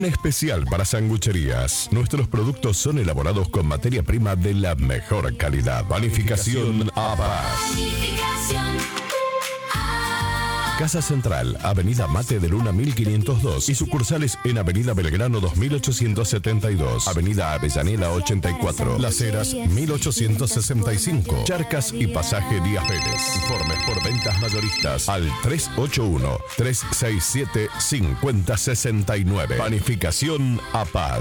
Especial para sangucherías. Nuestros productos son elaborados con materia prima de la mejor calidad. Panificación A Paz. Casa Central, Avenida Mate de Luna 1502 y sucursales en Avenida Belgrano 2872, Avenida Avellaneda 84, Las Heras 1865, Charcas y Pasaje Díaz Vélez. Informes por ventas mayoristas al 381-367-5069. Panificación A Paz.